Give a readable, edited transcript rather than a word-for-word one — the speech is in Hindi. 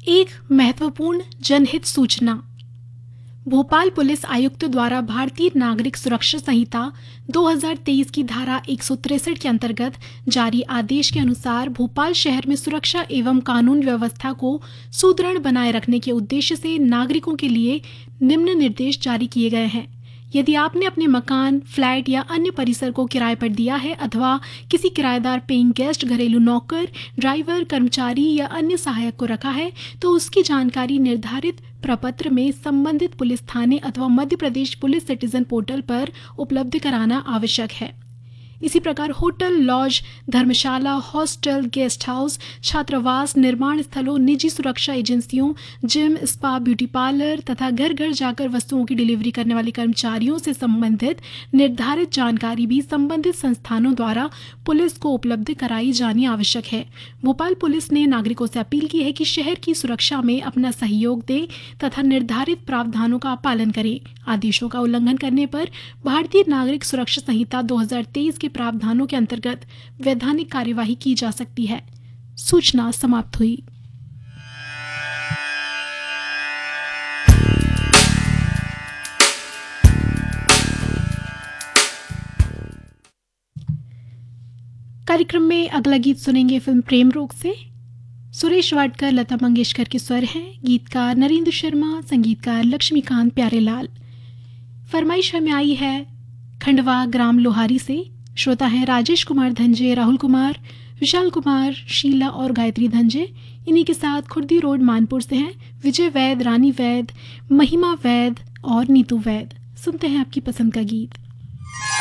एक महत्वपूर्ण जनहित सूचना। भोपाल पुलिस आयुक्त द्वारा भारतीय नागरिक सुरक्षा संहिता 2023 की धारा 163 के अंतर्गत जारी आदेश के अनुसार भोपाल शहर में सुरक्षा एवं कानून व्यवस्था को सुदृढ़ बनाए रखने के उद्देश्य से नागरिकों के लिए निम्न निर्देश जारी किए गए हैं। यदि आपने अपने मकान, फ्लैट या अन्य परिसर को किराए पर दिया है अथवा किसी किराएदार, पेइंग गेस्ट, घरेलू नौकर, ड्राइवर, कर्मचारी या अन्य सहायक को रखा है तो उसकी जानकारी निर्धारित प्रपत्र में संबंधित पुलिस थाने अथवा Madhya Pradesh police citizen portal पर उपलब्ध कराना आवश्यक है। इसी प्रकार होटल, लॉज, धर्मशाला, हॉस्टल, गेस्ट हाउस, छात्रावास, निर्माण स्थलों, निजी सुरक्षा एजेंसियों, जिम, स्पा, ब्यूटी पार्लर तथा घर घर जाकर वस्तुओं की डिलीवरी करने वाले कर्मचारियों से संबंधित निर्धारित जानकारी भी संबंधित संस्थानों द्वारा पुलिस को उपलब्ध कराई जानी आवश्यक है। भोपाल पुलिस ने नागरिकों से अपील की है कि शहर की सुरक्षा में अपना सहयोग दें तथा निर्धारित प्रावधानों का पालन करें। आदेशों का उल्लंघन करने पर भारतीय नागरिक सुरक्षा संहिता 2023 के प्रावधानों के अंतर्गत वैधानिक कार्यवाही की जा सकती है। सूचना समाप्त हुई। कार्यक्रम में अगला गीत सुनेंगे फिल्म प्रेम रोग से। सुरेश वाडकर, लता मंगेशकर के स्वर हैं। गीतकार नरेंद्र शर्मा, संगीतकार लक्ष्मीकांत प्यारेलाल। फरमाइश हमें आई है खंडवा ग्राम लोहारी से। श्रोता हैं राजेश कुमार धंजे, राहुल कुमार, विशाल कुमार, शीला और गायत्री धंजे। इन्हीं के साथ खुर्दी रोड मानपुर से हैं विजय वैद, रानी वैद, महिमा वैद और नीतू वैद। सुनते हैं आपकी पसंद का गीत।